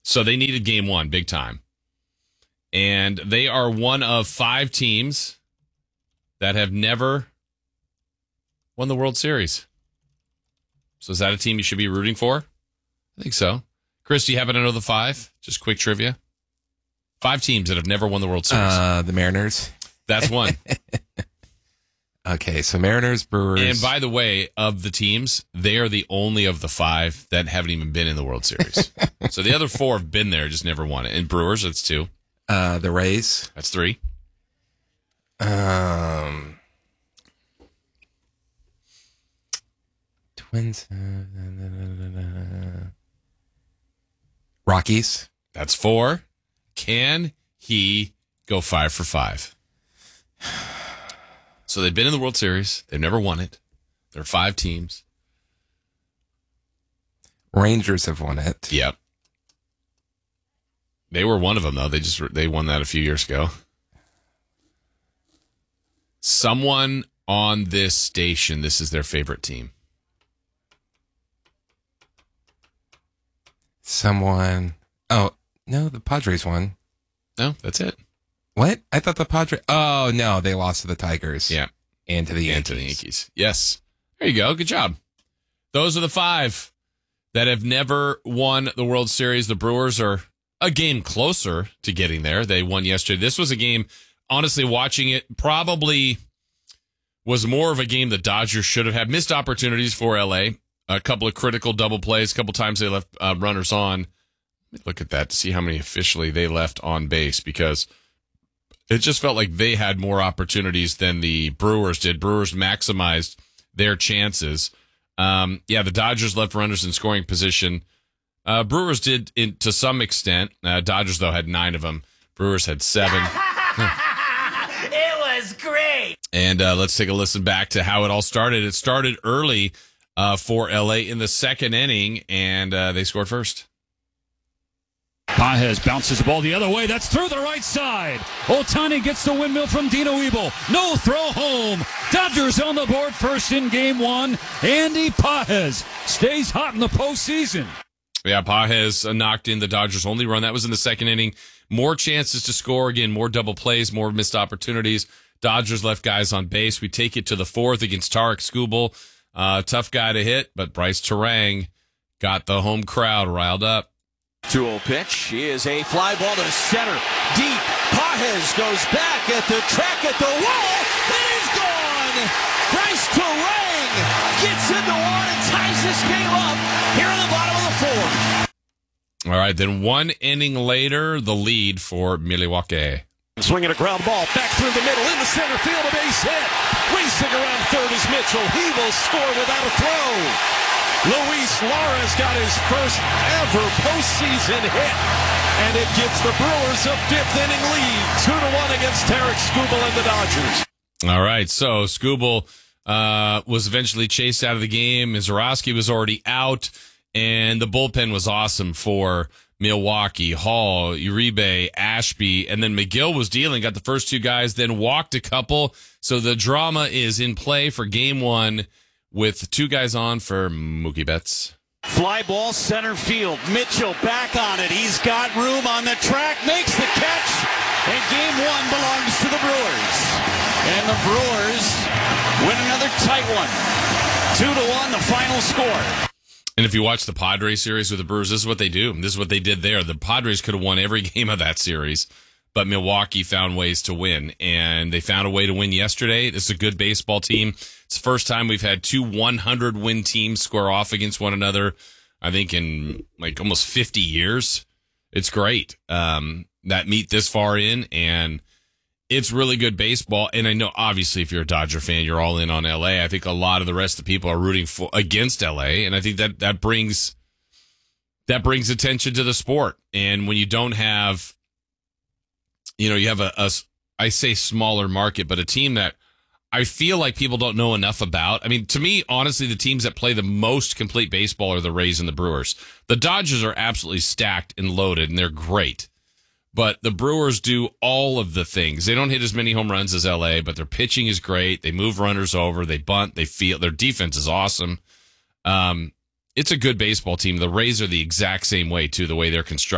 So they needed game one big time. And they are one of 5 teams that have never won the World Series. So is that a team you should be rooting for? I think so. Chris, do you happen to know the 5? Just quick trivia. 5 teams that have never won the World Series. The Mariners. That's one. Okay, so Mariners, Brewers. And by the way, of the teams, they are the only of the 5 that haven't even been in the World Series. So the other 4 have been there, just never won it. And Brewers, that's 2. The Rays. That's 3. Twins. Rockies. That's 4. Can he go 5 for 5? So they've been in the World Series. They've never won it. There are 5 teams. Rangers have won it. Yep. They were one of them, though. They won that a few years ago. Someone on this station, this is their favorite team. Someone. Oh, no, the Padres won. No, that's it. What? I thought the Padres. Oh, no, they lost to the Tigers. Yeah. And to the Yankees. And to the Yankees. Yes. There you go. Good job. Those are the 5 that have never won the World Series. The Brewers are a game closer to getting there. They won yesterday. This was a game, honestly, watching it probably was more of a game the Dodgers should have had. Missed opportunities for LA. A couple of critical double plays. A couple times they left runners on. Let me look at that to see how many officially they left on base, because it just felt like they had more opportunities than the Brewers did. Brewers maximized their chances. The Dodgers left runners in scoring position. Brewers did to some extent. Dodgers, though, had 9 of them. Brewers had 7. It was great. And let's take a listen back to how it all started. It started early for LA in the second inning, and they scored first. Pages bounces the ball the other way. That's through the right side. Ohtani gets the windmill from Dino Ebel. No throw home. Dodgers on the board first in game 1. Andy Pages stays hot in the postseason. Yeah, Pages knocked in the Dodgers' only run. That was in the second inning. More chances to score. Again, more double plays, more missed opportunities. Dodgers left guys on base. We take it to the 4th against Tarik Skubal. Tough guy to hit, but Bryce Terang got the home crowd riled up. 2-0 pitch is a fly ball to center. Deep. Pages goes back at the track at the wall. It is gone. Bryce Terang gets into one and ties this game up here in the bottom of the 4th. All right, then 1 inning later, the lead for Milwaukee. Swinging a ground ball back through the middle into center field, a base hit. Racing around third is Mitchell. He will score without a throw. Luis Lares got his first ever postseason hit, and it gives the Brewers a 5th inning lead, 2-1 against Tarik Skubal and the Dodgers. All right, so Skubal was eventually chased out of the game. Mizorowski was already out, and the bullpen was awesome for Milwaukee. Hall, Uribe, Ashby, and then McGill was dealing, got the first 2 guys, then walked a couple. So the drama is in play for game 1 with 2 guys on for Mookie Betts. Fly ball center field. Mitchell back on it. He's got room on the track, makes the catch, and game 1 belongs to the Brewers. And the Brewers win another tight one. 2-1, the final score. And if you watch the Padres series with the Brewers, this is what they do. This is what they did there. The Padres could have won every game of that series, but Milwaukee found ways to win, and they found a way to win yesterday. This is a good baseball team. It's the first time we've had 2 100-win teams square off against one another, I think, in like almost 50 years. It's great that meet this far in, and it's really good baseball. And I know, obviously, if you're a Dodger fan, you're all in on LA. I think a lot of the rest of the people are rooting against LA, and I think that brings attention to the sport. And when you don't have, you have I say smaller market, but a team that I feel like people don't know enough about. I mean, to me, honestly, the teams that play the most complete baseball are the Rays and the Brewers. The Dodgers are absolutely stacked and loaded, and they're great. But the Brewers do all of the things. They don't hit as many home runs as LA, but their pitching is great. They move runners over. They bunt. They field. Their defense is awesome. It's a good baseball team. The Rays are the exact same way, too, the way they're constructed.